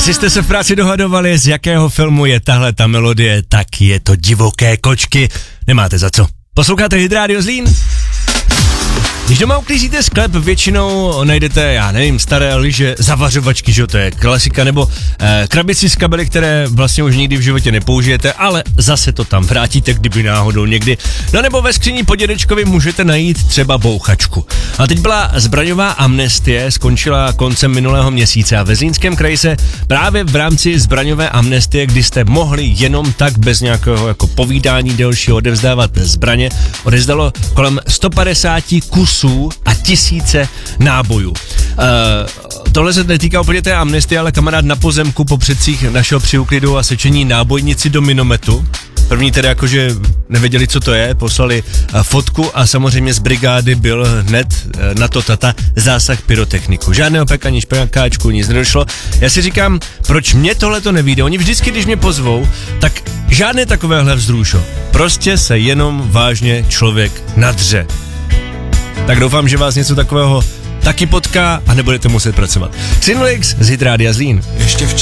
Jestli jste se v práci dohadovali, z jakého filmu je tahle ta melodie, tak je to Divoké kočky. Nemáte za co. Posloucháte Hit Radio Zlín? Když doma uklízíte sklep, většinou najdete, já nevím, staré lyže, zavařovačky, že to je klasika, nebo krabici z kabely, které vlastně už nikdy v životě nepoužijete, ale zase to tam vrátíte, kdyby náhodou někdy. No nebo ve skříni po dědečkovi můžete najít třeba bouchačku. A teď byla zbraňová amnestie, skončila koncem minulého měsíce a ve Zlínském kraji se právě v rámci zbraňové amnestie, kdy jste mohli jenom tak bez nějakého jako povídání delšího odevzdávat zbraně, odevzdalo kolem 150 kusů a tisíce nábojů. Tohle se netýká úplně té amnestie, ale kamarád na pozemku po předcích našeho při úklidu a sečení nábojnici do minometu. První tedy jakože nevěděli, co to je, poslali fotku a samozřejmě z brigády byl hned na to tata zásah pyrotechniku. Žádného pekaní, špekáčku, nic nedošlo. Já si říkám, proč mě tohle to nevíde? Oni vždycky, když mě pozvou, tak žádné takovéhle vzrušo. Prostě se jenom vážně člověk nadře. Tak doufám, že vás něco takového taky potká a nebudete muset pracovat. Xinolix z Hit Rádia Zlín.